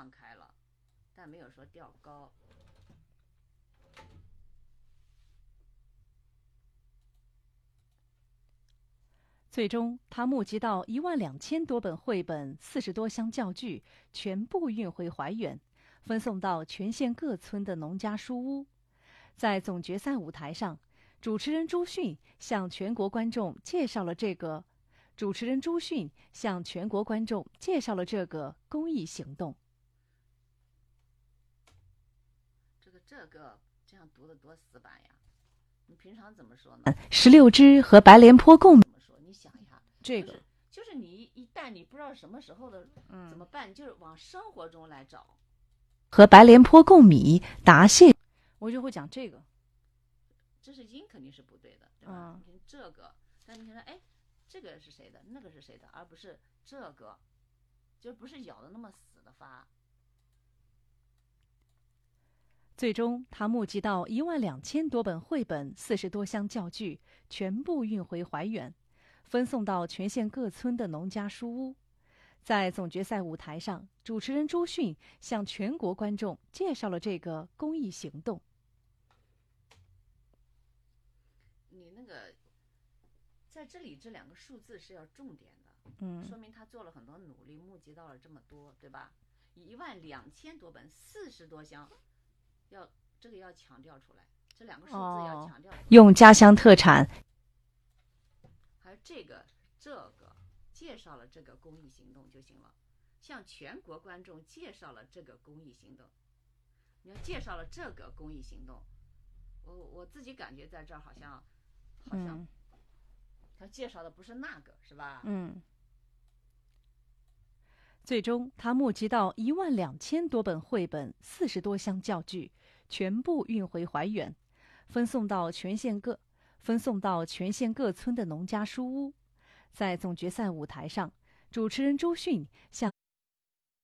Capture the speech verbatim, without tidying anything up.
放开了，但没有说调高。 最终，他募集到一万两千多本绘本、四十多箱教具，全部运回怀远，分送到全县各村的农家书屋。在总决赛舞台上，主持人朱迅向全国观众介绍了这个主持人朱迅向全国观众介绍了这个公益行动。 这个这个这样读的多死板呀！你平常怎么说呢？ 十六只和白莲坡共怎么说？你想一下， 这个、 就是、就是你一旦你不知道什么时候的、嗯、怎么办，就是往生活中来找。 和白莲坡共米答谢，我就会讲这个。 这是音肯定是不对的，对吧？嗯、这个，但你看，哎，这个是谁的？那个是谁的？而不是这个，就不是咬的那么死的发。 最终，他募集到一万两千多本绘本、四十多箱教具，全部运回怀远，分送到全县各村的农家书屋。在总决赛舞台上，主持人朱迅向全国观众介绍了这个公益行动。 你那个在这里这两个数字是要重点的， 嗯， 说明他做了很多努力，募集到了这么多，对吧？一万两千多本，四十多箱。要这个要强调出来，这两个数字要强调出来、哦、 用家乡特产。 还有这个这个介绍了这个公益行动就行了，向全国观众介绍了这个公益行动。你要介绍了这个公益行动，我我自己感觉在这儿好像好像、嗯、他介绍的不是那个，是吧？ 嗯。最终，他募集到一万两千多本绘本、四十多箱教具，全部运回怀远，分送到全县各分送到全县各村的农家书屋。在总决赛舞台上，主持人朱迅向